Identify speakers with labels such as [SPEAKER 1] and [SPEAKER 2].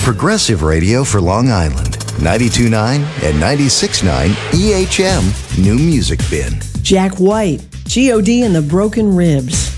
[SPEAKER 1] progressive radio for Long Island. 92.9 and 96.9 EHM New Music Bin.
[SPEAKER 2] Jack White, G.O.D. and the Broken Ribs.